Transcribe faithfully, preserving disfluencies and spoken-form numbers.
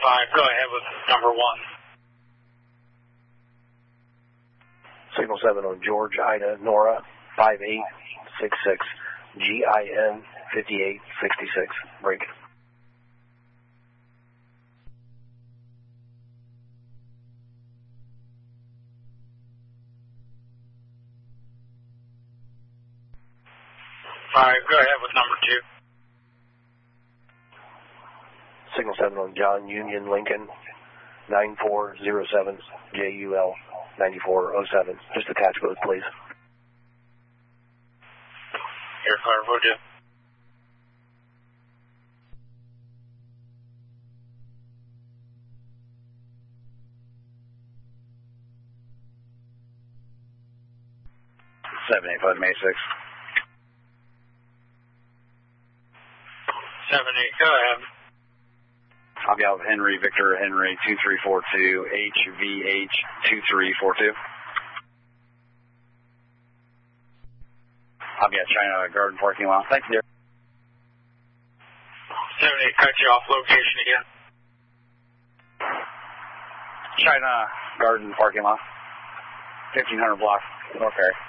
five, go ahead with number one. Signal seven on George, Ida, Nora, five eight six six, G I N fifty-eight sixty-six, break. Five, go ahead with number two. Signal seven on John, Union, Lincoln, nine four zero seven, J U L ninety-four oh seven. Just attach both, please. Air Fire, Roger. seven eight five, May six. seven eight, go ahead. Copy out of Henry, Victor, Henry, two three four two, H V H two three four two. Copy out China Garden parking lot. Thanks, dear. seven eight, cut you off, location again. China Garden parking lot. fifteen hundred block, North Ferry.